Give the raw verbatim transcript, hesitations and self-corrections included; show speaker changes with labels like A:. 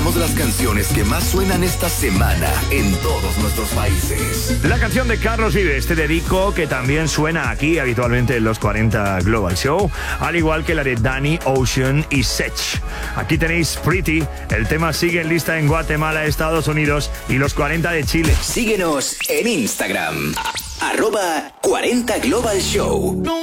A: presentamos las canciones que más suenan esta semana en todos nuestros países.
B: La canción de Carlos Vives, Te Dedico, que también suena aquí habitualmente en los cuarenta Global Show, al igual que la de Danny Ocean y Sech. Aquí tenéis Pretty, el tema sigue en lista en Guatemala, Estados Unidos y los cuarenta de Chile.
A: Síguenos en Instagram, arroba cuarenta Global Show.